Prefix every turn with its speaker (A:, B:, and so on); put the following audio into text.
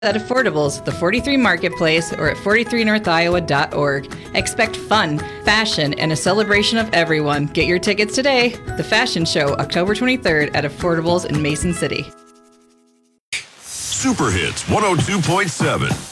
A: at Affordables, the 43 Marketplace, or at 43northiowa.org. Expect fun, fashion, and a celebration of everyone. Get your tickets today. The Fashion Show, October 23rd at Affordables in Mason City.
B: Super Hits 102.7.